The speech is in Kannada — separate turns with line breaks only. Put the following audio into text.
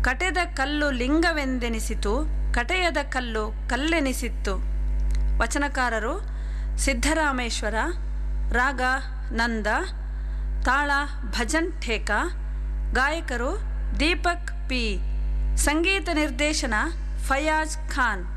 ಕಟೆದ ಕಲ್ಲು ಲಿಂಗವೆಂದೆನಿಸಿತು, ಕಟೆಯದ ಕಲ್ಲು ಕಲ್ಲೆನಿಸಿತ್ತು. ವಚನಕಾರರು ಸಿದ್ದರಾಮೇಶ್ವರ, ರಾಗ ನಂದ, ತಾಳ ಭಜನ್ ಠೇಕಾ, ಗಾಯಕರು ದೀಪಕ್ ಪಿ, ಸಂಗೀತ ನಿರ್ದೇಶನ ಫಯಾಜ್ ಖಾನ್.